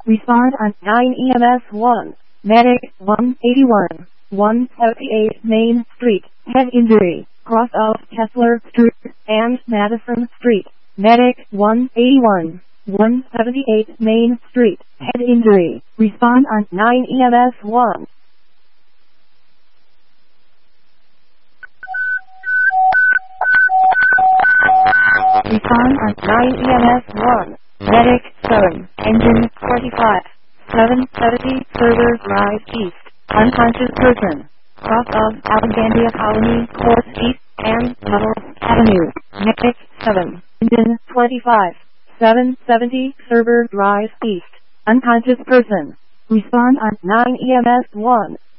Respond on 9 EMS 1. Medic 181. 178 Main Street. Head injury. Cross of Kessler Street and Madison Street. Medic 181. 178 Main Street. Head injury. Respond on 9 EMS 1. Respond on 9 EMS 1. Medic 7. Engine 45. 770 Server Drive East. Unconscious person. Cross of Alexandria Colony Court East and Tunnels Avenue. Medic 7. Engine 25. 770 Server Drive East. Unconscious person. Respond on 9 EMS 1.